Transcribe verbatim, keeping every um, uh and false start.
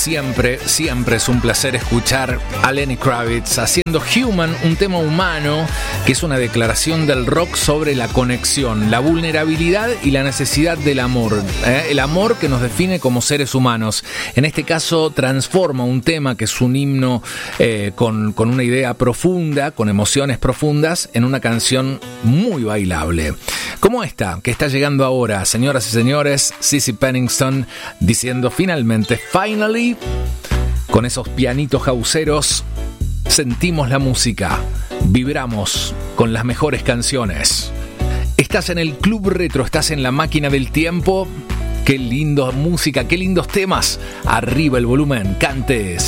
siempre, siempre es un placer escuchar a Lenny Kravitz haciendo Human, un tema humano que es una declaración del rock sobre la conexión, la vulnerabilidad y la necesidad del amor, ¿eh? El amor que nos define como seres humanos. En este caso transforma un tema que es un himno eh, con, con una idea profunda, con emociones profundas, en una canción muy bailable. Como esta, que está llegando ahora, señoras y señores, Sissy Pennington diciendo finalmente, finally, con esos pianitos houseeros, sentimos la música, vibramos con las mejores canciones. Estás en el Club Retro, estás en la máquina del tiempo. Qué linda música, qué lindos temas. Arriba el volumen, cantes.